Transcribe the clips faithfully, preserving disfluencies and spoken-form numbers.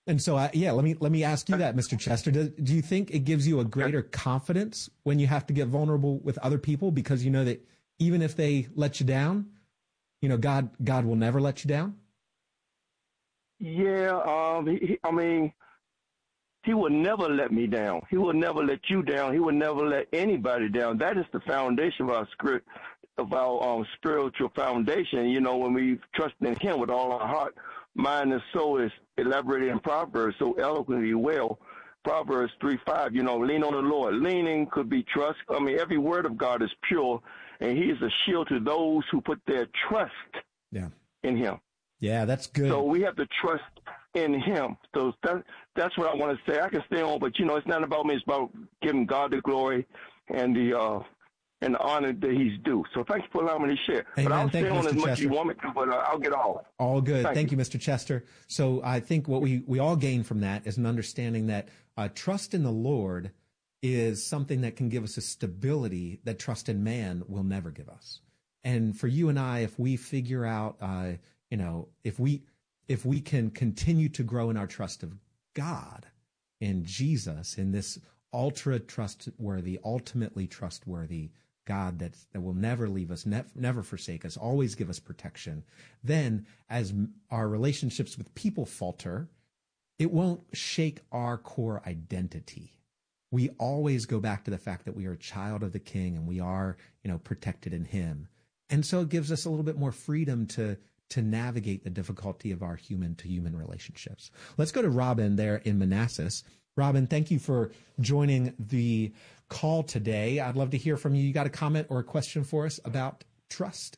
And so, uh, yeah, let me let me ask you that, Mister Chester. Do, do you think it gives you a greater confidence when you have to get vulnerable with other people because you know that even if they let you down, you know, God God will never let you down? Yeah, um, he, he, I mean, he will never let me down. He will never let you down. He will never let anybody down. That is the foundation of our script, of our um, spiritual foundation. You know, when we trust in Him with all our heart, mind, and soul, is elaborated in Proverbs so eloquently well. Proverbs three five. You know, lean on the Lord. Leaning could be trust. I mean, every word of God is pure, and He is a shield to those who put their trust yeah. in Him. Yeah, that's good. So we have to trust in Him. So that, that's what I want to say. I can stay on, but, you know, it's not about me. It's about giving God the glory and the uh, and the honor that He's due. So thank you for allowing me to share. Amen. But I'll Thank stay you, on Mister as much Chester. as you want me to, but uh, I'll get off. All good. Thank, Thank you. you, Mister Chester. So I think what we, we all gain from that is an understanding that uh, trust in the Lord is something that can give us a stability that trust in man will never give us. And for you and I, if we figure out, uh, you know, if we if we can continue to grow in our trust of God, in Jesus, in this ultra trustworthy, ultimately trustworthy God that, that will never leave us, ne- never forsake us, always give us protection, then as our relationships with people falter, it won't shake our core identity. We always go back to the fact that we are a child of the King and we are, you know, protected in Him. And so it gives us a little bit more freedom to to navigate the difficulty of our human-to-human relationships. Let's go to Robin there in Manassas. Robin, thank you for joining the call today. I'd love to hear from you. You got a comment or a question for us about trust?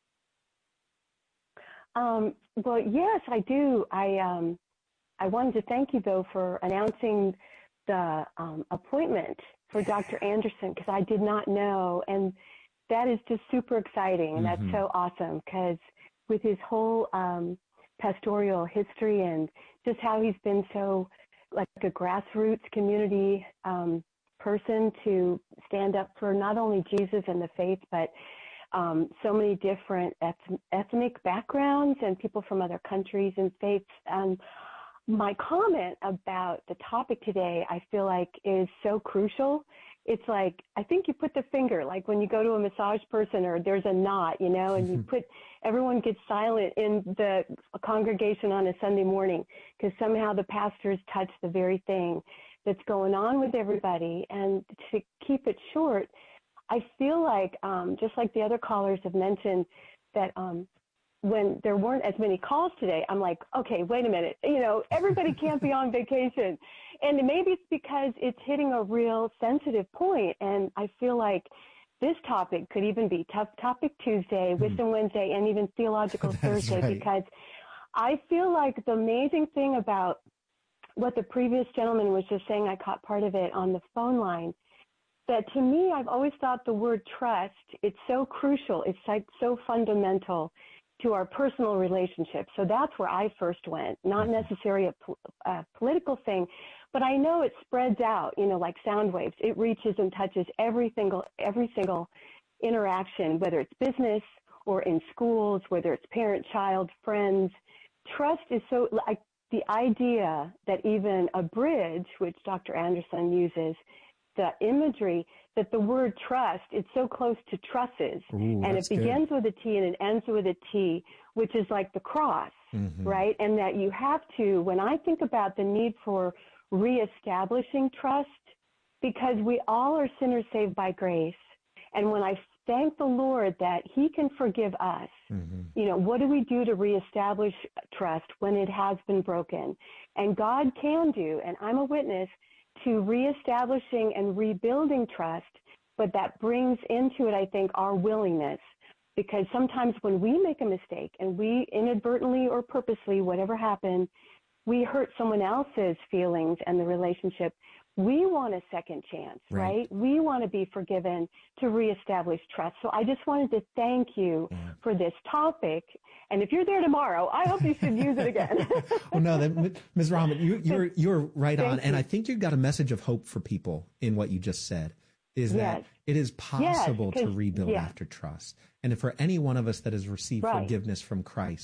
Um, well, yes, I do. I um, I wanted to thank you, though, for announcing the um, appointment for Doctor Anderson, because I did not know, and that is just super exciting, and Mm-hmm. that's so awesome, because with his whole um, pastoral history and just how he's been so like a grassroots community um, person to stand up for not only Jesus and the faith, but um, so many different eth- ethnic backgrounds and people from other countries and faiths. Um, my comment about the topic today, I feel like, is so crucial. It's like, I think you put the finger, like when you go to a massage person or there's a knot, you know, and you put, everyone gets silent in the congregation on a Sunday morning because somehow the pastors touch the very thing that's going on with everybody. And to keep it short, I feel like, um, just like the other callers have mentioned, that um, when there weren't as many calls today, I'm like, okay, wait a minute, you know, everybody can't be on vacation. And maybe it's because it's hitting a real sensitive point. And I feel like this topic could even be Tough Topic Tuesday, mm-hmm. Wisdom Wednesday, and even Theological Thursday, right. Because I feel like the amazing thing about what the previous gentleman was just saying, I caught part of it on the phone line, that to me, I've always thought the word trust, it's so crucial. It's like so fundamental to our personal relationships. So that's where I first went, not necessarily a, po- a political thing, but I know it spreads out, you know, like sound waves. It reaches and touches every single, every single interaction, whether it's business or in schools, whether it's parent, child, friends. Trust is so, like the idea that even a bridge, which Doctor Anderson uses, the imagery that the word trust, it's so close to trusses. Ooh, and it begins good. with a T and it ends with a T, which is like the cross, mm-hmm. right? And that you have to, when I think about the need for reestablishing trust, because we all are sinners saved by grace. And when I thank the Lord that He can forgive us, mm-hmm. you know, what do we do to reestablish trust when it has been broken? And God can do, and I'm a witness, to reestablishing and rebuilding trust, but that brings into it, I think, our willingness. Because sometimes when we make a mistake and we inadvertently or purposely, whatever happened, we hurt someone else's feelings and the relationship, we want a second chance, right? right? We want to be forgiven to reestablish trust. So I just wanted to thank you yeah. for this topic. And if you're there tomorrow, I hope you should use it again. Well, no, that, Miz Rahman, you, you're you're right on, you. and I think you've got a message of hope for people in what you just said. Is yes. that it is possible yes, to rebuild yes. after trust, and for any one of us that has received right. forgiveness from Christ, and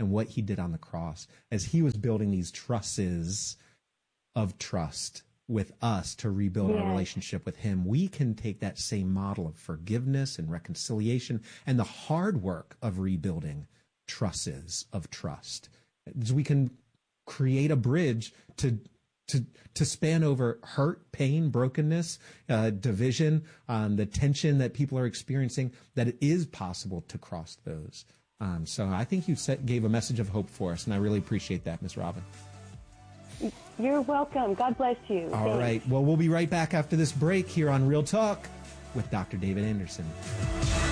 and what he did on the cross as he was building these trusses of trust with us to rebuild Yes. our relationship with him. We can take that same model of forgiveness and reconciliation and the hard work of rebuilding trusses of trust. We can create a bridge to to to span over hurt, pain, brokenness, uh, division, um, the tension that people are experiencing, that it is possible to cross those. Um, so I think you set, gave a message of hope for us, and I really appreciate that, Miz Robin. You're welcome. God bless you. All Thanks. right. Well, we'll be right back after this break here on Real Talk with Doctor David Anderson.